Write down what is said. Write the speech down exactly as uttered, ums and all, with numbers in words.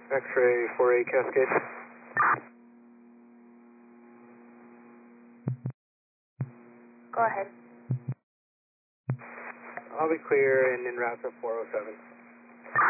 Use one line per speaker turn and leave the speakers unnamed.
X-ray four eight Cascade.
Go ahead.
I'll be clear and en route to four oh seven.